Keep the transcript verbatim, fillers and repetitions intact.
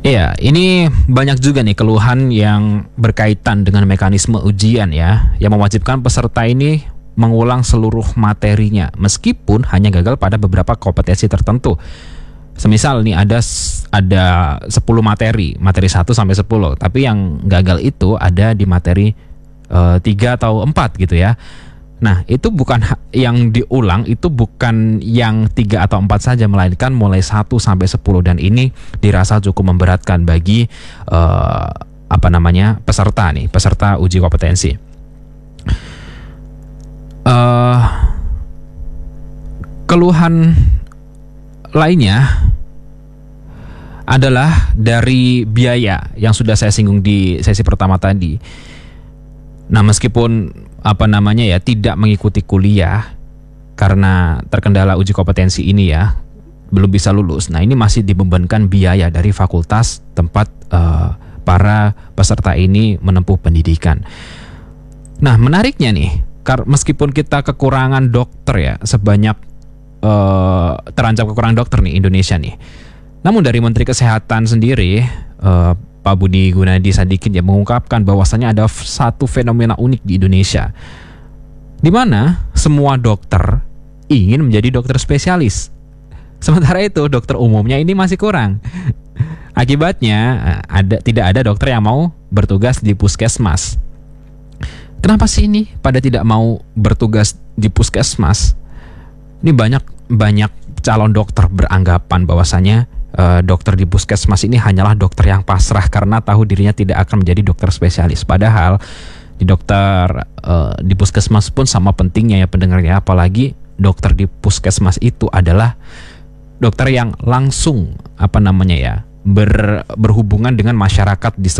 Iya, ini banyak juga nih keluhan yang berkaitan dengan mekanisme ujian ya, yang mewajibkan peserta ini mengulang seluruh materinya meskipun hanya gagal pada beberapa kompetensi tertentu. Semisal nih ada s- ada sepuluh materi, materi satu sampai sepuluh, tapi yang gagal itu ada di materi eh, tiga atau empat gitu ya. Nah, itu bukan ha- yang diulang itu bukan yang tiga atau empat saja, melainkan mulai satu sampai sepuluh, dan ini dirasa cukup memberatkan bagi eh, apa namanya? peserta nih, peserta uji kompetensi. Eh keluhan lainnya adalah dari biaya yang sudah saya singgung di sesi pertama tadi. Nah, meskipun apa namanya ya tidak mengikuti kuliah karena terkendala uji kompetensi ini ya, belum bisa lulus. Nah, ini masih dibebankan biaya dari fakultas tempat eh, para peserta ini menempuh pendidikan. Nah, menariknya nih, kar- meskipun kita kekurangan dokter ya, sebanyak eh, terancam kekurangan dokter nih Indonesia nih. Namun dari Menteri Kesehatan sendiri, eh, Pak Budi Gunadi Sadikin ya mengungkapkan bahwasannya ada f- satu fenomena unik di Indonesia, di mana semua dokter ingin menjadi dokter spesialis. Sementara itu dokter umumnya ini masih kurang. Akibatnya eh, ada tidak ada dokter yang mau bertugas di puskesmas. Kenapa sih ini pada tidak mau bertugas di puskesmas? Ini banyak banyak calon dokter beranggapan bahwasanya eh, dokter di puskesmas ini hanyalah dokter yang pasrah karena tahu dirinya tidak akan menjadi dokter spesialis. Padahal di dokter eh, di puskesmas pun sama pentingnya ya pendengarnya, apalagi dokter di puskesmas itu adalah dokter yang langsung apa namanya ya ber, berhubungan dengan masyarakat di